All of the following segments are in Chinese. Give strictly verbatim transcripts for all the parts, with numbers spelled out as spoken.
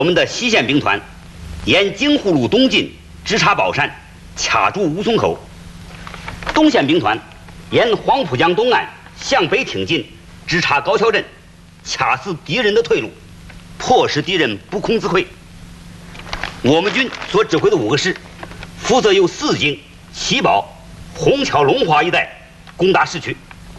我们的西线兵团沿京沪路东进，直插宝山，卡住吴淞口；东线兵团沿黄浦江东岸向北挺进，直插高桥镇，卡死敌人的退路，迫使敌人不攻自溃。我们军所指挥的五个师，负责由四京、齐宝、虹桥、龙华一带攻打市区。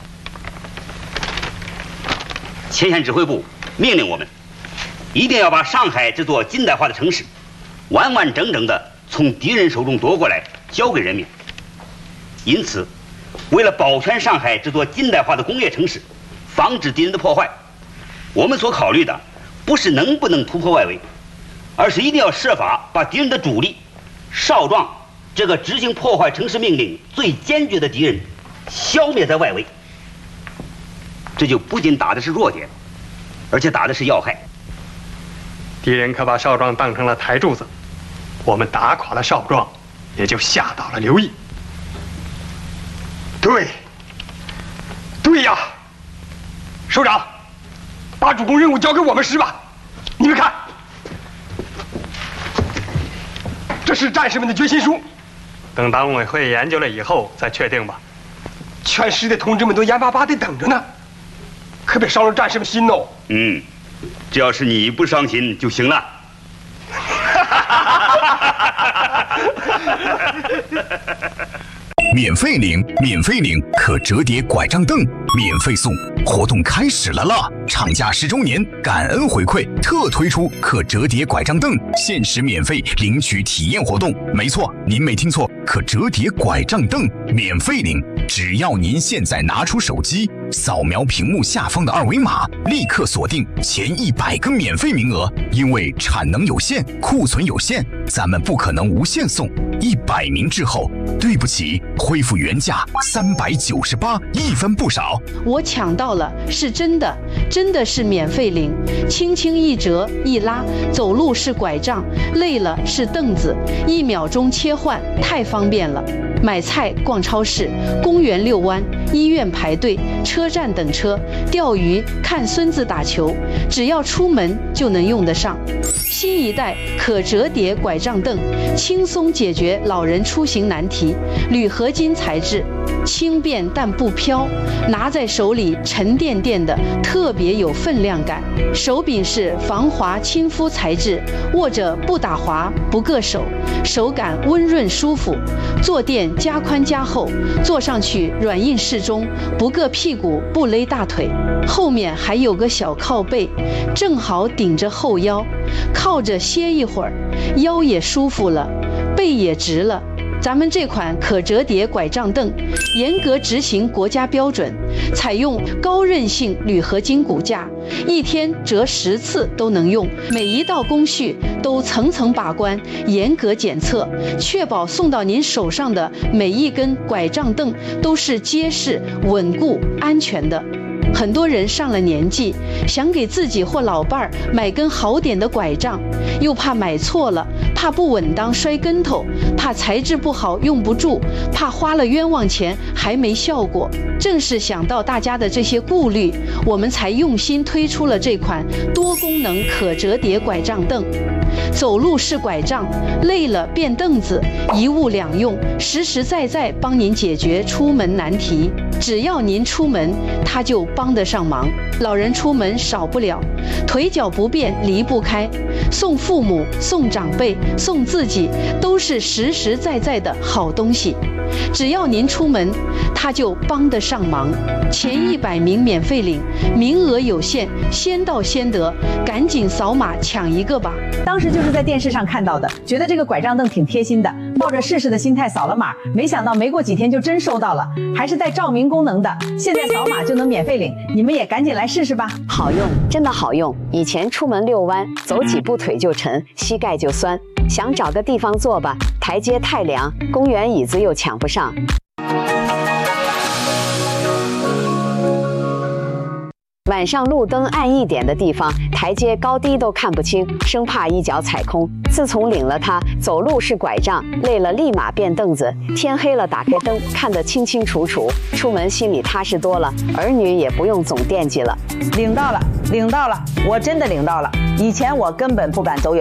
前线指挥部命令我们，一定要把上海这座近代化的城市，完完整整的从敌人手中夺过来，交给人民。因此，为了保全上海这座近代化的工业城市，防止敌人的破坏，我们所考虑的不是能不能突破外围，而是一定要设法把敌人的主力少壮这个执行破坏城市命令最坚决的敌人消灭在外围。这就不仅打的是弱点，而且打的是要害。 敌人可把少壮当成了台柱子，我们打垮了少壮，也就吓倒了刘毅。对，对呀，首长，把主攻任务交给我们师吧。你们看，这是战士们的决心书。等党委会研究了以后再确定吧。全师的同志们都眼巴巴地等着呢，可别伤了战士们心哦。 嗯，只要是你不伤心就行了。 免费领，免费领可折叠拐杖凳，免费送，活动开始了啦！厂家十周年感恩回馈，特推出可折叠拐杖凳，限时免费领取体验活动。没错，您没听错，可折叠拐杖凳免费领，只要您现在拿出手机，扫描屏幕下方的二维码，立刻锁定前一百个免费名额。因为产能有限，库存有限，咱们不可能无限送。一百名之后，对不起，恢复原价三百九十八，一分不少。 我抢到了，是真的，真的是免费领，轻轻一折一拉，走路是拐杖，累了是凳子，一秒钟切换，太方便了。买菜、逛超市、公园遛弯、医院排队、车站等车、钓鱼、看孙子打球，只要出门就能用得上。新一代可折叠拐杖凳，轻松解决老人出行难题。铝合金材质，轻便但不飘，拿在手里沉甸甸的，特别有分量感。手柄是防滑亲肤材质，握着不打滑不硌手，手感温润舒服。坐垫加宽加厚，坐上去软硬适中，不硌屁股不勒大腿。后面还有个小靠背，正好顶着后腰，靠着歇一会儿，腰也舒服了，背也直了。咱们这款可折叠拐杖凳严格执行国家标准，采用高韧性铝合金骨架，一天折十次都能用，每一道工序都层层把关，严格检测，确保送到您手上的每一根拐杖凳都是结实、稳固、安全的。很多人上了年纪，想给自己或老伴儿买根好点的拐杖，又怕买错了，怕不稳当摔跟头，怕材质不好用不住，怕花了冤枉钱还没效果。正是想到大家的这些顾虑，我们才用心推出了这款多功能可折叠拐杖凳。走路是拐杖，累了变凳子，一物两用，实实在在帮您解决出门难题。只要您出门，它就帮得上忙。老人出门少不了，腿脚不便离不开，送父母、送长辈、送自己，都是实实在在的好东西。只要您出门，它就帮得上忙。前一百名免费领，名额有限，先到先得，赶紧扫码抢一个吧。 当时就是在电视上看到的，觉得这个拐杖凳挺贴心的，抱着试试的心态扫了码，没想到没过几天就真收到了，还是带照明功能的，现在扫码就能免费领，你们也赶紧来试试吧。 好用，真的好用。以前出门遛弯，走几步腿就沉，膝盖就酸，想找个地方坐吧，台阶太凉，公园椅子又抢不上。 晚上路灯暗一点的地方，台阶高低都看不清，生怕一脚踩空。自从领了它，走路是拐杖，累了立马变凳子。天黑了，打开灯，看得清清楚楚，出门心里踏实多了，儿女也不用总惦记了。 领到了，领到了，我真的领到了。以前我根本不敢走远。